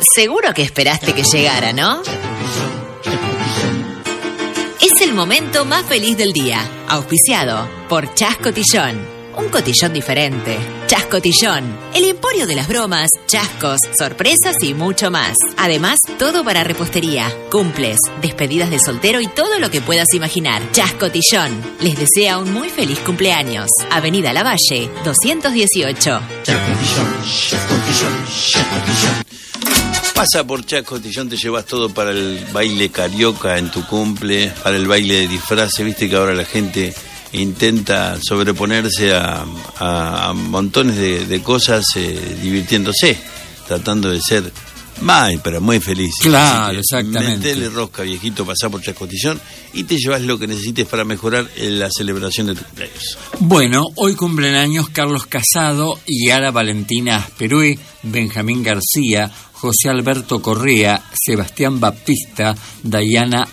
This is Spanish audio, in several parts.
Seguro que esperaste que llegara, ¿no? Es el momento más feliz del día, auspiciado por Chas Cotillón. Un cotillón diferente. Chas Cotillón, el emporio de las bromas, chascos, sorpresas y mucho más. Además, todo para repostería, cumples, despedidas de soltero y todo lo que puedas imaginar. Chas Cotillón les desea un muy feliz cumpleaños. Avenida Lavalle, 218. Chas Cotillón, Chas Cotillón, Chas Cotillón. Pasa por Chas Cotillón, te llevas todo para el baile carioca en tu cumple, para el baile de disfraces. Viste que ahora la gente intenta sobreponerse a montones de cosas, divirtiéndose, tratando de ser pero muy feliz. Claro, exactamente. Metele rosca, viejito, pasá por Chas Cotillón y te llevas lo que necesites para mejorar la celebración de tu cumpleaños. Bueno, hoy cumplen años Carlos Casado, Yara Valentina Asperue, Benjamín García, José Alberto Correa, Sebastián Baptista, Dayana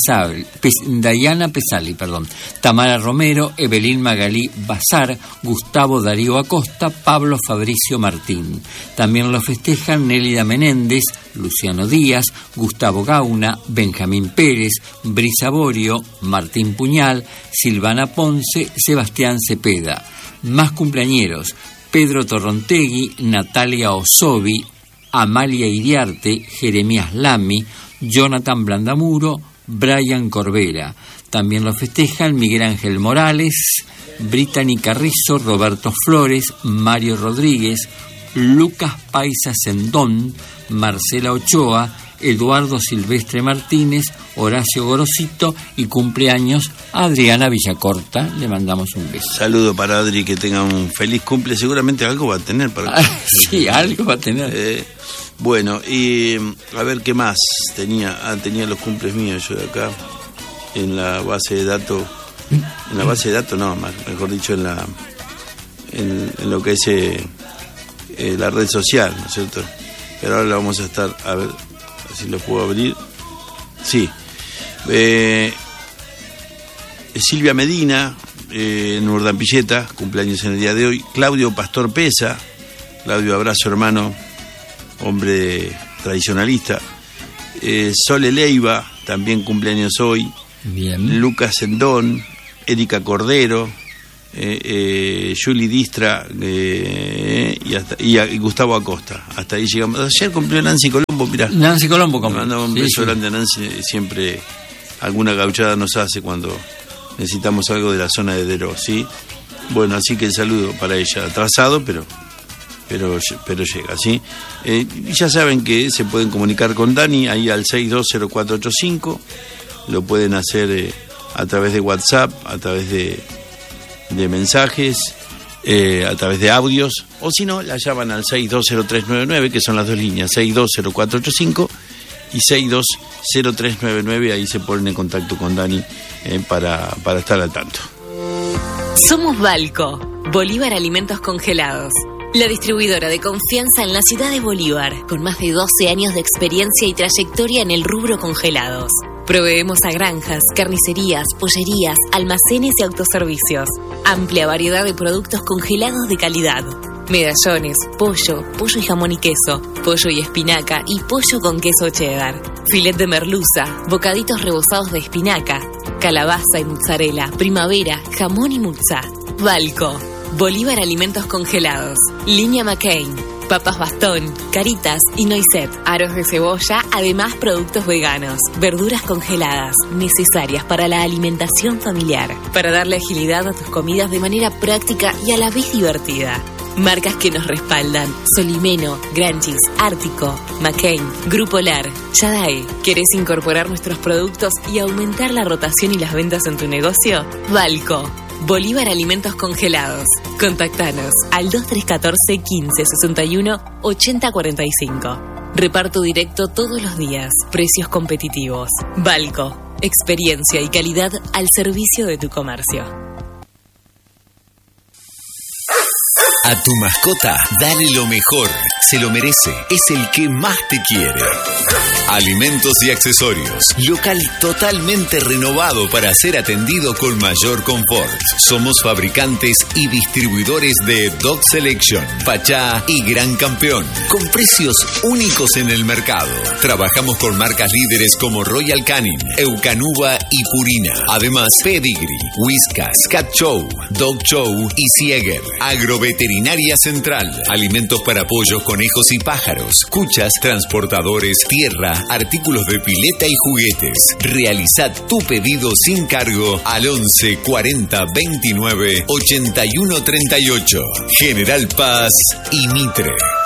Pesali, Tamara Romero, Evelyn Magalí Bazar, Gustavo Darío Acosta, Pablo Fabricio Martín. También lo festejan Nélida Menéndez, Luciano Díaz, Gustavo Gauna, Benjamín Pérez, Brisa Borio, Martín Puñal, Silvana Ponce, Sebastián Cepeda. Más cumpleañeros: Pedro Torrontegui, Natalia Osovi, Amalia Iriarte, Jeremías Lamy, Jonathan Blandamuro, Brian Corbera. También lo festejan Miguel Ángel Morales, Brittany Carrizo, Roberto Flores, Mario Rodríguez, Lucas Paisa Sendón, Marcela Ochoa, Eduardo Silvestre Martínez, Horacio Gorosito y cumpleaños Adriana Villacorta. Le mandamos un beso. Saludo para Adri, que tenga un feliz cumple. Seguramente algo va a tener para sí, algo va a tener. Bueno, y a ver qué más tenía. Tenía los cumples míos yo de acá en la base de datos. En la base de datos no, mejor dicho en lo que es la red social, ¿no es cierto? Pero ahora la vamos a estar, a ver si lo puedo abrir. Sí. Silvia Medina, en Urdampilleta, cumpleaños en el día de hoy. Claudio Pastor Pesa, Claudio, abrazo hermano, hombre tradicionalista. Sole Leiva, también cumpleaños hoy. Bien. Lucas Sendón, Erika Cordero, Julie Distra y Gustavo Acosta. Hasta ahí llegamos. Ayer cumplió Nancy Colombo, mirá. Nancy Colombo, le mandamos un beso grande a Nancy. Siempre alguna gauchada nos hace cuando necesitamos algo de la zona de Deró, ¿sí? Bueno, así que el saludo para ella, atrasado, pero llega, ¿sí? Y ya saben que se pueden comunicar con Dani ahí al 620485, lo pueden hacer a través de WhatsApp, a través de mensajes, a través de audios, o si no, la llaman al 620399, que son las dos líneas, 620485 y 620399, ahí se ponen en contacto con Dani para estar al tanto. Somos Balco, Bolívar Alimentos Congelados, la distribuidora de confianza en la ciudad de Bolívar, con más de 12 años de experiencia y trayectoria en el rubro congelados. Proveemos a granjas, carnicerías, pollerías, almacenes y autoservicios. Amplia variedad de productos congelados de calidad. Medallones, pollo y jamón y queso, pollo y espinaca y pollo con queso cheddar. Filet de merluza, bocaditos rebozados de espinaca, calabaza y mozzarella, primavera, jamón y muzza. Balco, Bolívar Alimentos Congelados. Línea McCain, papas bastón, caritas y noisette, aros de cebolla, además productos veganos, verduras congeladas, necesarias para la alimentación familiar, para darle agilidad a tus comidas de manera práctica y a la vez divertida. Marcas que nos respaldan: Solimeno, Granchis, Ártico, McCain, Grupo Lar, Yadae. ¿Querés incorporar nuestros productos y aumentar la rotación y las ventas en tu negocio? Balco, Bolívar Alimentos Congelados. Contactanos al 2314 15 61 80 45. Reparto directo todos los días. Precios competitivos. Balco, experiencia y calidad al servicio de tu comercio. A tu mascota, dale lo mejor. Se lo merece. Es el que más te quiere. Alimentos y accesorios. Local totalmente renovado para ser atendido con mayor confort. Somos fabricantes y distribuidores de Dog Selection, Pachá y Gran Campeón. Con precios únicos en el mercado. Trabajamos con marcas líderes como Royal Canin, Eukanuba y Purina. Además, Pedigree, Whiskas, Cat Show, Dog Show y Sieger. Agroveterinaria Central. Alimentos para pollos, conejos y pájaros. Cuchas, transportadores, tierra, artículos de pileta y juguetes. Realiza tu pedido sin cargo al 11 40 29 81 38. General Paz y Mitre.